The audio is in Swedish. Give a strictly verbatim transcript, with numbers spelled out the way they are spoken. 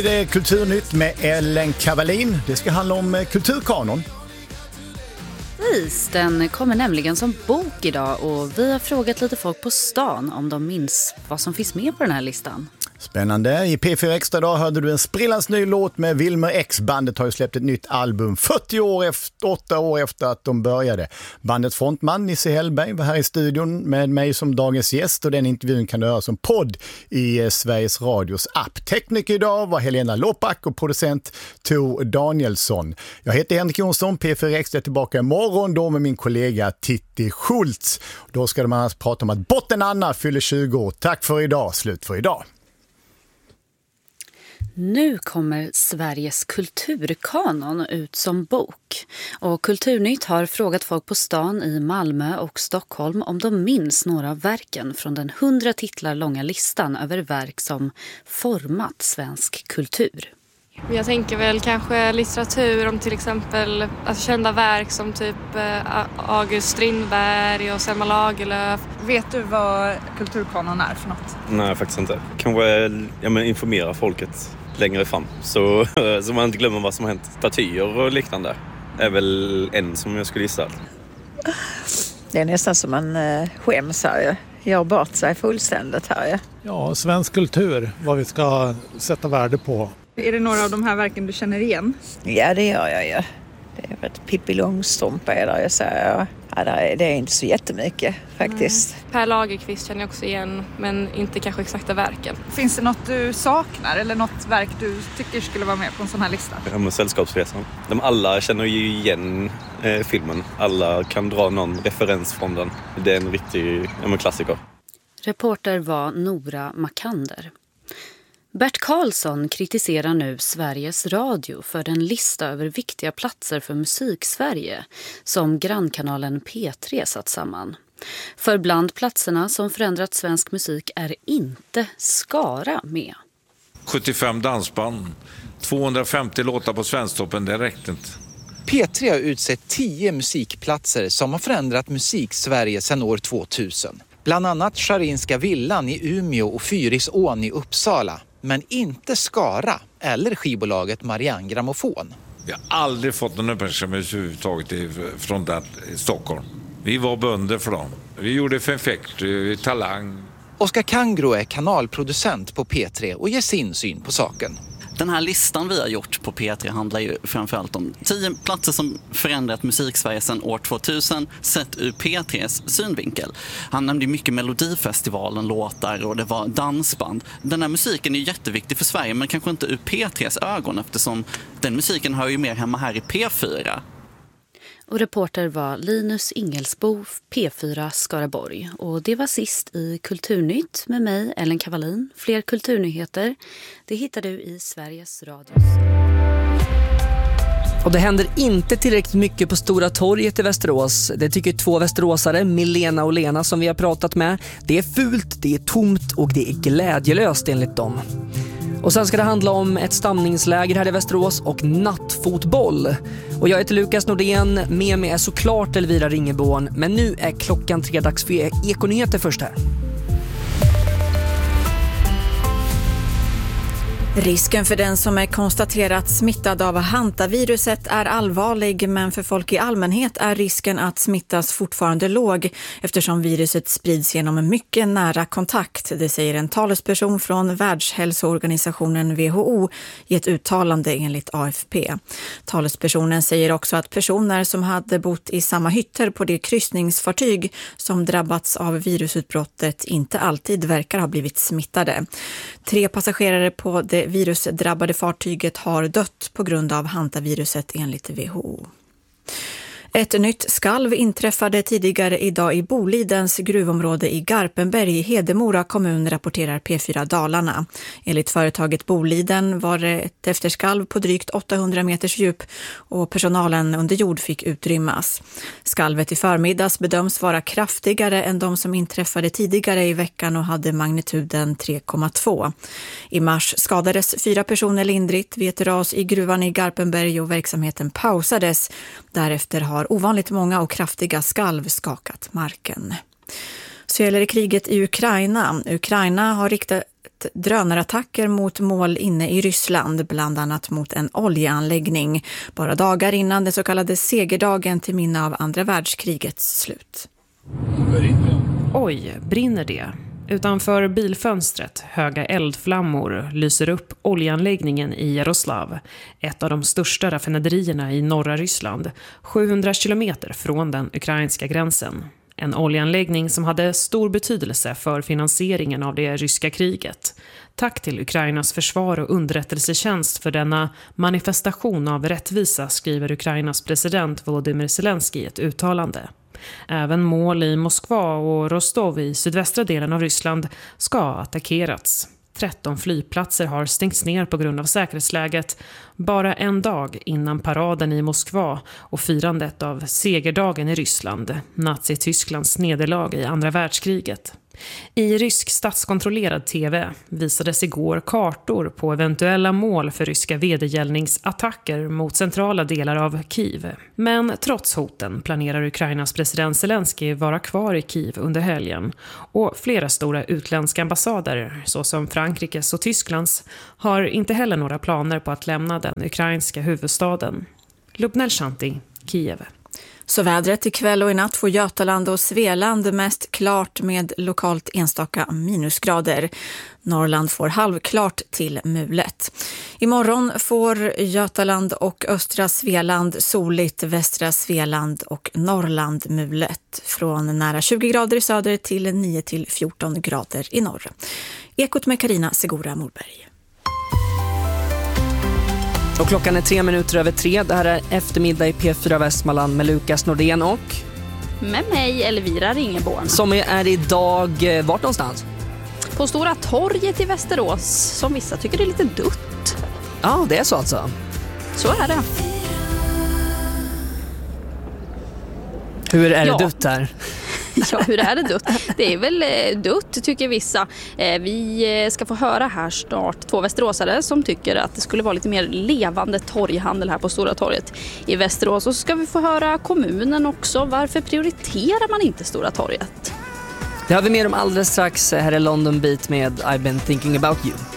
Det är Kulturnytt med Ellen Kavalin. Det ska handla om kulturkanon. Precis, den kommer nämligen som bok idag och vi har frågat lite folk på stan om de minns vad som finns med på den här listan. Spännande. I P fyra Extra dag hörde du en sprillans ny låt med Wilmer X. Bandet har ju släppt ett nytt album fyrtio år efter, åtta år efter att de började. Bandets frontman Nisse Hellberg var här i studion med mig som dagens gäst och den intervjun kan du höra som podd i Sveriges Radios app. Tekniker idag var Helena Lopak och producent Tor Danielsson. Jag heter Henrik Jonsson, P fyra Extra tillbaka imorgon då med min kollega Titti Schultz. Då ska de annars prata om att Botten Anna fyller tjugo år. Tack för idag, slut för idag. Nu kommer Sveriges kulturkanon ut som bok. Och Kulturnytt har frågat folk på stan i Malmö och Stockholm om de minns några av verken från den hundra titlar långa listan över verk som format svensk kultur. Jag tänker väl kanske litteratur om till exempel alltså kända verk som typ August Strindberg och Selma Lagerlöf. Vet du vad kulturkanon är för något? Nej, faktiskt inte. Kanske ja, men informera folket längre fram så, så man inte glömmer vad som har hänt. Statyer och liknande är väl en som jag skulle gissa. Det är nästan som man skäms här. Gör bort sig fullständigt här. Ja, svensk kultur, vad vi ska sätta värde på. Är det några av de här verken du känner igen? Ja, det gör jag ju. Det är ett Pippi Långstrump är där jag säger. Ja, det är inte så jättemycket faktiskt. Mm. Per Lagerkvist känner jag också igen, men inte kanske exakta verken. Finns det något du saknar eller något verk du tycker skulle vara med på en sån här lista? Ja, men Sällskapsresan. De alla känner ju igen eh, filmen. Alla kan dra någon referens från den. Det är en riktig ja, men klassiker. Reporter var Nora Makander. Bert Karlsson kritiserar nu Sveriges Radio för den lista över viktiga platser för Musiksverige som grannkanalen P tre satt samman. För bland platserna som förändrat svensk musik är inte Skara med. sjuttiofem dansband, tvåhundrafemtio låtar på Svensktoppen, det räckte inte. P tre har utsett tio musikplatser som har förändrat Musiksverige sedan år tvåtusen. Bland annat Scharinska villan i Umeå och Fyrisån i Uppsala. Men inte Skara eller skivbolaget Marianne Grammofon. Vi har aldrig fått någon uppmärksamhet överhuvudtaget från där i Stockholm. Vi var bönder för dem. Vi gjorde Perfekt, Talang. Oskar Kangro är kanalproducent på P tre och ger sin syn på saken. Den här listan vi har gjort på P tre handlar ju framförallt om tio platser som förändrat Musiksverige sedan år tvåtusen sett ur P tres synvinkel. Han nämnde mycket Melodifestivalen, låtar och det var dansband. Den här musiken är ju jätteviktig för Sverige men kanske inte ur P tres ögon eftersom den musiken hör ju mer hemma här i P fyra. Och reporter var Linus Ingelsbo, P fyra Skaraborg. Och det var sist i Kulturnytt med mig, Ellen Kavalin. Fler kulturnyheter, det hittar du i Sveriges Radio. Och det händer inte tillräckligt mycket på Stora torget i Västerås. Det tycker två västeråsare, Milena och Lena som vi har pratat med. Det är fult, det är tomt och det är glädjelöst enligt dem. Och sen ska det handla om ett stamningsläger här i Västerås och nattfotboll. Och jag heter Lukas Nordén, med mig är såklart Elvira Ringeborn. Men nu är klockan tre dags för Ekonyheter först här. Risken för den som är konstaterat smittad av hantaviruset är allvarlig, men för folk i allmänhet är risken att smittas fortfarande låg eftersom viruset sprids genom en mycket nära kontakt. Det säger en talesperson från Världshälsoorganisationen W H O i ett uttalande enligt A F P. Talespersonen säger också att personer som hade bott i samma hytter på det kryssningsfartyg som drabbats av virusutbrottet inte alltid verkar ha blivit smittade. Tre passagerare på det virusdrabbade fartyget har dött på grund av hantaviruset enligt W H O. Ett nytt skalv inträffade tidigare idag i Bolidens gruvområde i Garpenberg i Hedemora kommun, rapporterar P fyra Dalarna. Enligt företaget Boliden var det ett efterskalv på drygt åttahundra meters djup och personalen under jord fick utrymmas. Skalvet i förmiddags bedöms vara kraftigare än de som inträffade tidigare i veckan och hade magnituden tre komma två. I mars skadades fyra personer lindrigt vid ett ras i gruvan i Garpenberg och verksamheten pausades. Därefter har ovanligt många och kraftiga skalv skakat marken. Så gäller det kriget i Ukraina. Ukraina har riktat, drönarattacker mot mål inne i Ryssland, bland annat mot en oljeanläggning, bara dagar innan den så kallade segerdagen till minne av andra världskrigets slut. Oj, brinner det? Utanför bilfönstret, höga eldflammor, lyser upp oljeanläggningen i Jaroslav, ett av de största raffinaderierna i norra Ryssland, sjuhundra kilometer från den ukrainska gränsen. En oljeanläggning som hade stor betydelse för finansieringen av det ryska kriget. Tack till Ukrainas försvar och underrättelsetjänst för denna manifestation av rättvisa, skriver Ukrainas president Volodymyr Zelensky i ett uttalande. Även mål i Moskva och Rostov i sydvästra delen av Ryssland ska ha attackerats. tretton flygplatser har stängts ner på grund av säkerhetsläget bara en dag innan paraden i Moskva och firandet av segerdagen i Ryssland, Nazi-Tysklands nederlag i andra världskriget. I rysk statskontrollerad tv visades igår kartor på eventuella mål för ryska vedergällningsattacker mot centrala delar av Kiev. Men trots hoten planerar Ukrainas president Zelensky vara kvar i Kiev under helgen. Och flera stora utländska ambassader, såsom Frankrikes och Tysklands, har inte heller några planer på att lämna den ukrainska huvudstaden. Lubnel Shanti, Kiev. Så vädret ikväll och i natt får Götaland och Svealand mest klart med lokalt enstaka minusgrader. Norrland får halvklart till mulet. Imorgon får Götaland och östra Svealand soligt, västra Svealand och Norrland mulet. Från nära tjugo grader i söder till nio till fjorton grader i norr. Ekot med Carina Segura Morberg. Och klockan är tre minuter över tre. Det här är eftermiddag i P fyra Västmanland med Lukas Nordén och... med mig, Elvira Ringeborn. Som är idag, vart någonstans? På Stora torget i Västerås, som vissa tycker är lite dutt. Ja, det är så alltså. Så är det. Hur är ja. det dutt här? Ja, hur är det dutt? Det är väl dutt, tycker vissa. Vi ska få höra här snart två västeråsare som tycker att det skulle vara lite mer levande torghandel här på Stora torget i Västerås. Och så ska vi få höra kommunen också. Varför prioriterar man inte Stora torget? Det har vi mer om alldeles strax. Här är London Beat med I've been thinking about you.